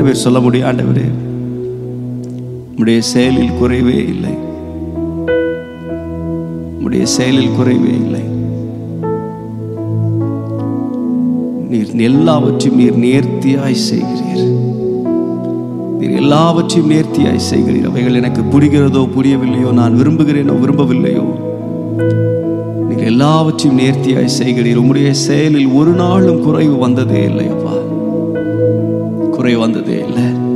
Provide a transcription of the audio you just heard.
பேர் சொல்ல முடியும், ஆண்டவரே உம்முடைய செயலில் குறைவே இல்லை, உம்முடைய செயலில் குறைவே இல்லை. நீர் எல்லாவற்றையும் நீர் நேர்த்தியாய் செய்கிறீர். நீர் எல்லாவற்றையும் நேர்த்தியாய் செய்கிறீர். அவைகள் எனக்கு புரிகிறதோ புரியவில்லையோ, நான் விரும்புகிறேனோ விரும்பவில்லையோ, நீர் எல்லாவற்றையும் நேர்த்தியாய் செய்கிறீர். உம்முடைய செயலில் ஒரு நாளும் குறைவு வந்ததே இல்லை அப்பா, குறை வந்ததே இல்லை.